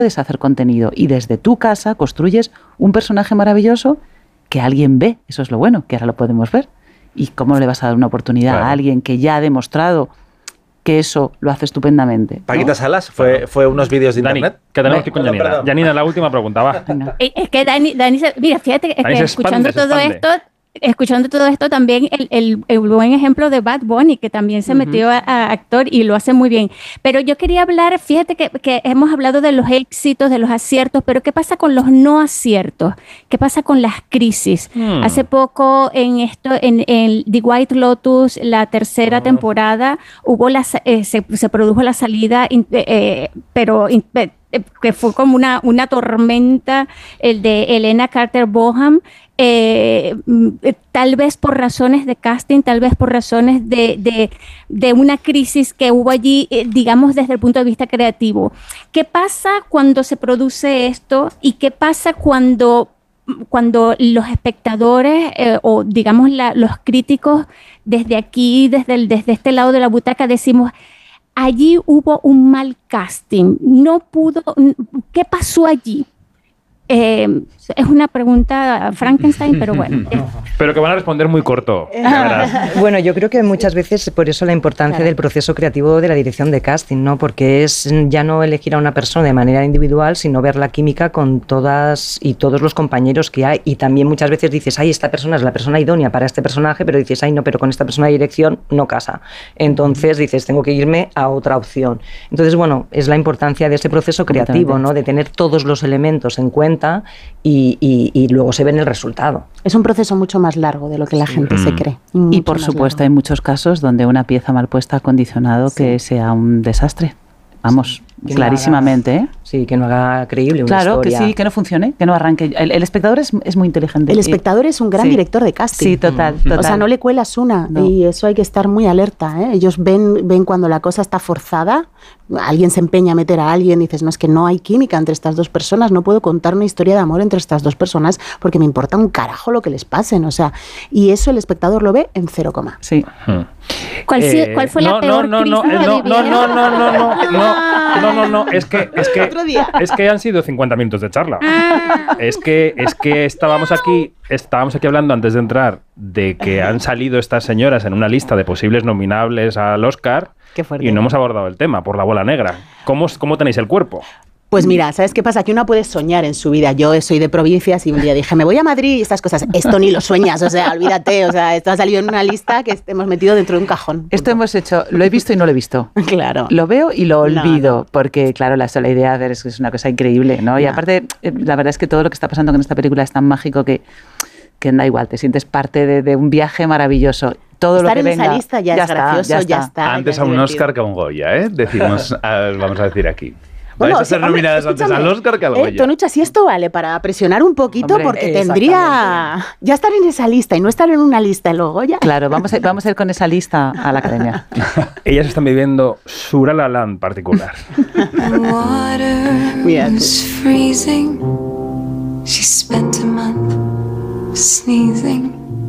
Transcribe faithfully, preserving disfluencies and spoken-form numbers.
puedes hacer contenido y desde tu casa construyes un personaje maravilloso que alguien ve. Eso es lo bueno, que ahora lo podemos ver. ¿Y cómo le vas a dar una oportunidad claro. a alguien que ya ha demostrado que eso lo hace estupendamente? Paquita ¿no? Salas, fue, claro. fue unos vídeos de Dani, internet. ¿qué tenemos que con Janina? Perdón. Janina, la última pregunta, va. Es que Dani, Dani se, mira, fíjate, es Dani que expande, escuchando todo esto... Escuchando todo esto también el, el, el buen ejemplo de Bad Bunny, que también se uh-huh. metió a, a actor y lo hace muy bien. Pero yo quería hablar, fíjate que, que hemos hablado de los éxitos, de los aciertos, pero ¿qué pasa con los no aciertos? ¿Qué pasa con las crisis? Hmm. Hace poco en esto, en, en The White Lotus, la tercera oh. temporada, hubo la, eh, se, se produjo la salida, eh, pero eh, que fue como una, una tormenta, el de Helena Carter Bonham. Eh, tal vez por razones de casting, tal vez por razones de, de, de una crisis que hubo allí, eh, digamos, desde el punto de vista creativo. ¿Qué pasa cuando se produce esto y qué pasa cuando, cuando los espectadores eh, o, digamos, la, los críticos desde aquí, desde, el, desde este lado de la butaca, decimos, allí hubo un mal casting, no pudo, ¿qué pasó allí? Eh, es una pregunta Frankenstein, pero bueno. Pero que van a responder muy corto. Bueno, yo creo que muchas veces por eso la importancia claro. del proceso creativo de la dirección de casting, ¿no? Porque es ya no elegir a una persona de manera individual, sino ver la química con todas y todos los compañeros que hay. Y también muchas veces dices, ay, esta persona es la persona idónea para este personaje, pero dices, ay, no, pero con esta persona de dirección no casa. Entonces dices, tengo que irme a otra opción. Entonces, bueno, es la importancia de ese proceso creativo, ¿no? De tener todos los elementos en cuenta y, y, y luego se ve en el resultado. Es un proceso mucho más largo de lo que la sí. gente mm. se cree. Y por supuesto largo. Hay muchos casos donde una pieza mal puesta ha condicionado sí. que sea un desastre. Vamos, sí. clarísimamente. Haga, ¿eh? Sí, que no haga creíble una claro, historia. Claro, que sí, que no funcione, que no arranque. El, el espectador es, es muy inteligente. El espectador es un gran sí. director de casting. Sí, total, total. O sea, no le cuelas una no. y eso hay que estar muy alerta, ¿eh? Ellos ven, ven cuando la cosa está forzada, alguien se empeña a meter a alguien y dices, no, es que no hay química entre estas dos personas, no puedo contar una historia de amor entre estas dos personas porque me importa un carajo lo que les pasen, o sea, y eso el espectador lo ve en cero coma. Sí. Hmm. ¿Cuál, eh, ¿Cuál fue no, la peor no, no, crisis no, que no, no, vivieron? no, no, no, no, no, no, no, no, es que, es que, es que han sido cincuenta minutos de charla. Es que, es que estábamos aquí, estábamos aquí hablando antes de entrar de que han salido estas señoras en una lista de posibles nominables al Oscar y no hemos abordado el tema por la bola negra. ¿Cómo, cómo tenéis el cuerpo? Pues mira, ¿sabes qué pasa? Que uno puede soñar en su vida. Yo soy de provincias y un día dije, me voy a Madrid y estas cosas. Esto ni lo sueñas, o sea, olvídate. O sea, esto ha salido en una lista que hemos metido dentro de un cajón. Esto punto. Hemos hecho, lo he visto y no lo he visto. Claro. Lo veo y lo olvido, no, no. porque claro, la sola idea de es, es una cosa increíble, ¿no? Y no. aparte, la verdad es que todo lo que está pasando con esta película es tan mágico que, que da igual, te sientes parte de, de un viaje maravilloso. Todo Estar lo que en venga, esa lista ya, ya es está, gracioso, ya está. Ya está Antes ya a un divertido. Oscar que a un Goya, ¿eh? Decimos, a, vamos a decir aquí. Bueno, Vais a ser sí, hombre, nominadas antes al Oscar que al Goya. Eh, Tonucha, si esto vale para presionar un poquito, Hombre, porque tendría ya estar en esa lista y no estar en una lista luego ya. Claro, vamos a, vamos a ir con esa lista a la academia. Ellas están viviendo su La La Land particular. Mira tú. She spent a month sneezing.